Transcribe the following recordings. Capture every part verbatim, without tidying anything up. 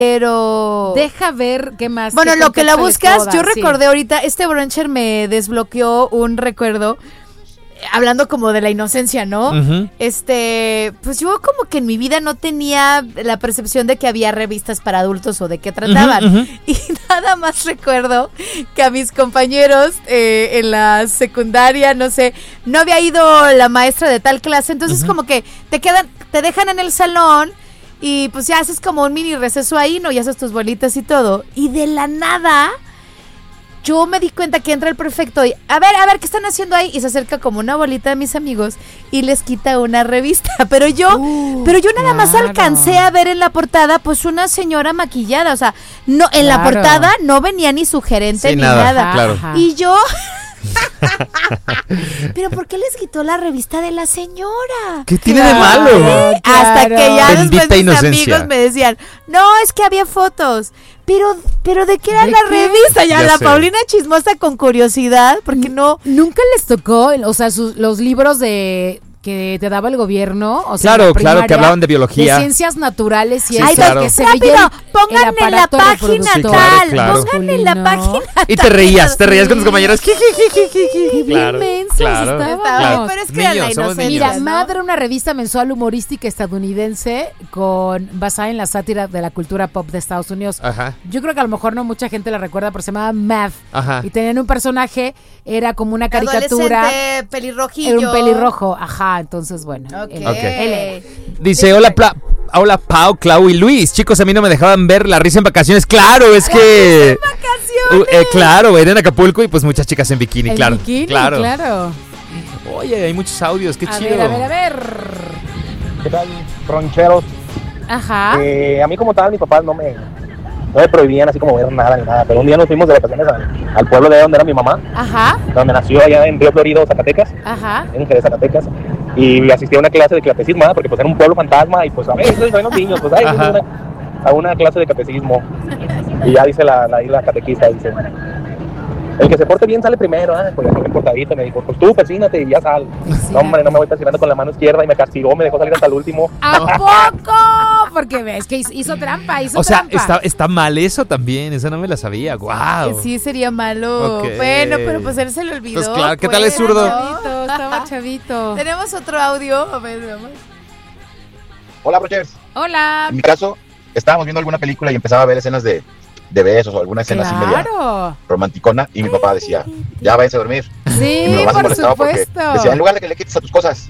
Pero... Deja ver qué más. Bueno, qué lo que la contexto buscas, les yo puedo dar, recordé sí. ahorita, este bruncher me desbloqueó un recuerdo, hablando como de la inocencia, ¿no? Uh-huh. Este, pues yo como que en mi vida no tenía la percepción de que había revistas para adultos o de qué trataban. Uh-huh, uh-huh. Y nada más recuerdo que a mis compañeros eh, en la secundaria, no sé, no había ido la maestra de tal clase, entonces uh-huh. como que te quedan, te dejan en el salón y pues ya haces como un mini receso ahí, ¿no? Y haces tus bolitas y todo. Y de la nada... yo me di cuenta que entra el prefecto y, a ver, a ver, ¿qué están haciendo ahí? Y se acerca como una bolita de mis amigos y les quita una revista. Pero yo, uh, pero yo nada claro. más alcancé a ver en la portada, pues, una señora maquillada. O sea, no, en claro. la portada no venía ni su gerente sí, ni nada. nada. Claro. Y yo... pero ¿por qué les quitó la revista de la señora? ¿Qué tiene claro, de malo? Claro. Hasta que ya Bendita después mis inocencia. amigos me decían, no, es que había fotos. Pero, pero ¿de qué era ¿De la qué? revista? Ya, Ya la sé. Paulina chismosa con curiosidad, porque no... Nunca les tocó, o sea, sus, los libros de... que te daba el gobierno, o sea, claro, claro, que hablaban de biología, de ciencias naturales y sí, eso, claro. que se rápido, veía el, pongan el en la página sí, tal, claro, claro. pongan en la página tal. Y te reías, te reías con tus compañeros. Qué Claro, bien mensos claro, estábamos. claro. Pero es que era la Niños, somos inocencia, Mira, ¿no? Mad era una revista mensual humorística estadounidense con basada en la sátira de la cultura pop de Estados Unidos. Ajá. Yo creo que a lo mejor no mucha gente la recuerda, pero se llamaba Mad. Ajá. Y tenían un personaje, era como una caricatura. Adolescente, pelirrojillo. Era un pelirrojo, ajá, entonces bueno. Ok. el- Ok. el- Dice, hola, Pla- hola Pau, Clau y Luis. Chicos, a mí no me dejaban ver La Risa en Vacaciones. Claro, es que... Vacaciones. Uh, eh, claro, era en Acapulco y pues muchas chicas en bikini, el claro. bikini, claro. claro. Oye, hay muchos audios, qué A chido. ver, a ver, a ver. ¿Qué tal, roncheros? Ajá. Eh, a mí como tal, mis papás no me, no me prohibían así como ver nada ni nada, pero un día nos fuimos de vacaciones al, al pueblo de donde era mi mamá, Ajá, donde nació allá en Río Florido, Zacatecas, ajá. en Jerez, Zacatecas, y asistí a una clase de catecismo, ¿verdad? Porque pues era un pueblo fantasma y pues a ver, soy los niños, pues ay, Ajá. una, a una clase de catecismo, y ya dice la, la, la catequista, dice, el que se porte bien sale primero, ¿eh? Pues ya me portadito, me dijo, pues tú persínate y ya sal. No, hombre, no me voy persinando con la mano izquierda y me castigó, me dejó salir hasta el último. ¿A poco? Porque ves que hizo, hizo trampa, hizo O sea, trampa. está, está mal eso también, esa no me la sabía, wow. Sí, sería malo. Ok. Bueno, pero pues él se lo olvidó. Pues claro, ¿qué tal es pues, zurdo? ¿no? Chavito, estaba chavito. Tenemos otro audio. A ver, vamos. Hola, Brochers. Hola. En mi caso, estábamos viendo alguna película y empezaba a ver escenas de, de besos o alguna escena así media Claro. romanticona y mi papá decía, ya váyanse a dormir. Sí, Y mi mamá se por molestaba supuesto. porque decía, en lugar de que le quites a tus cosas.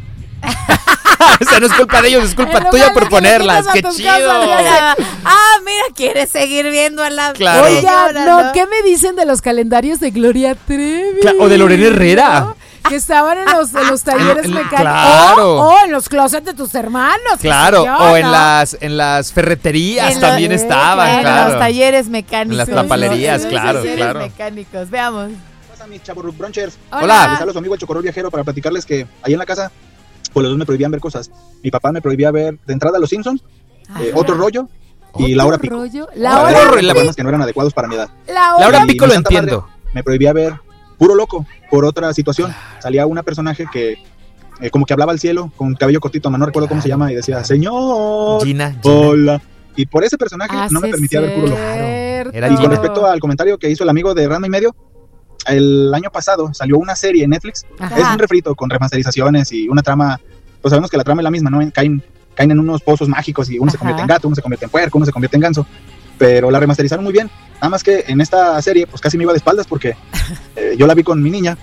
O sea, no es culpa de ellos, es culpa En tuya lugar de por que le ponerlas. quitas a ¡Qué tus chido! cosas, ya Ah, mira, quiere seguir viendo a la Claro. Oiga, señora, no, ¿qué me dicen de los calendarios de Gloria Trevi? Cla- o de Lorena Herrera. Que estaban en los, en los talleres En- en- mecánicos. claro. O, o en los closets de tus hermanos. qué Claro, sé yo, o en ¿no? las en las ferreterías En también los- estaban, En claro. los talleres mecánicos. En las tapalerías, ¿no? En los claro, talleres claro. mecánicos. Veamos. ¿Qué pasa, mis chavos Bronchers? Hola. Les habla su amigo el Chocorrol Viajero para platicarles que ahí en la casa, pues los dos me prohibían ver cosas. Mi papá me prohibía ver de entrada Los Simpsons, eh, Ajá. Otro Rollo y La Hora Pico. Rollo. La La Hora hora Rollo. Pico, programas que no eran adecuados para mi edad. La hora. Laura Y Pico lo mi santa madre entiendo. Me prohibía ver Puro Loco por otra situación. Salía una personaje que eh, como que hablaba al cielo con cabello cortito, no recuerdo cómo se llama, y decía, Señor, Gina, Gina. hola. Y por ese personaje Ah, no me sí, permitía ver Puro Loco. cierto. Era Y con Gina. respecto al comentario que hizo el amigo de Rama y Medio, el año pasado salió una serie en Netflix. Ajá. Es un refrito con remasterizaciones y una trama, pues sabemos que la trama es la misma, ¿no? Caen, caen en unos pozos mágicos y uno se Ajá. convierte en gato, uno se convierte en puerco, uno se convierte en ganso. Pero la remasterizaron muy bien. Nada más que en esta serie, pues casi me iba de espaldas porque eh, yo la vi con mi niña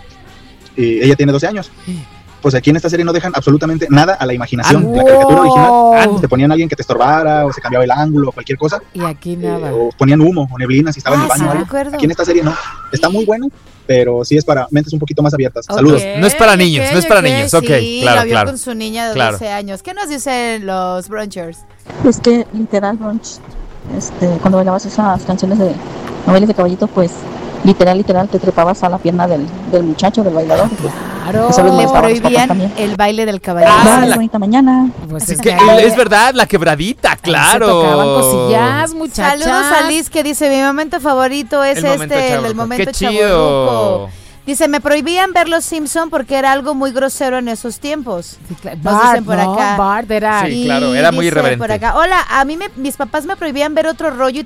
y ella tiene doce años. Pues aquí en esta serie no dejan absolutamente nada a la imaginación. Ah, la caricatura original, wow. te ponían a alguien que te estorbara o se cambiaba el ángulo o cualquier cosa. Y aquí eh, nada. o ponían humo o neblina si estaba en el Ah, baño sí, o algo. recuerdo. Aquí en esta serie no. Está muy buena, pero sí es para mentes un poquito más abiertas. Ok. Saludos. No es para niños, no es para niños, ok, Sí, claro, la vio claro. con su niña de Claro. doce años. ¿Qué nos dicen los brunchers? Es que literal, Brunch, este, cuando bailabas esas canciones de novelas de caballitos, pues literal, literal, te trepabas a la pierna del, del muchacho, del bailador. Claro. Eso les Le molestaba a los papás prohibían también. el baile del caballero. Ah, Bye, la- bonita mañana. Pues Es es que que es verdad, la quebradita, claro. Se tocaban cosillas, muchachas. Saludos a Liz que dice, mi momento favorito es El momento este, el del chavorruco. momento Qué chido. chavorruco. Dice, me prohibían ver Los Simpson porque era algo muy grosero en esos tiempos. Sí, claro. Nos Bart, dicen por ¿no? acá. Bart era... Sí, Y claro, era muy dice irreverente. por acá, hola, a mí me, mis papás me prohibían ver Otro Rollo y